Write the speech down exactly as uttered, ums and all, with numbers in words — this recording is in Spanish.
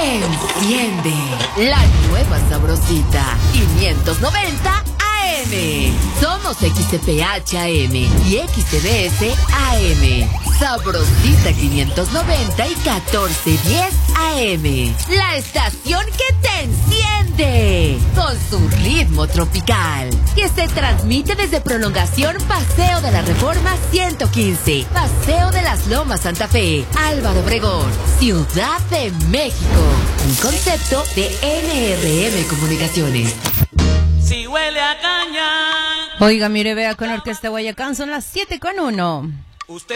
Enciende la nueva sabrosita quinientos noventa A M. Somos X C P H A M y X C B S A M. Sabrosita quinientos noventa y catorce diez A M. La estación que te enciende con su ritmo tropical, que se transmite desde Prolongación Paseo de la Reforma ciento quince, Paseo de las Lomas Santa Fe, Álvaro Obregón, Ciudad de México. Un concepto de N R M Comunicaciones. Si huele a caña. Oiga, mire, vea, con Orquesta Guayacán son las siete con uno. Usted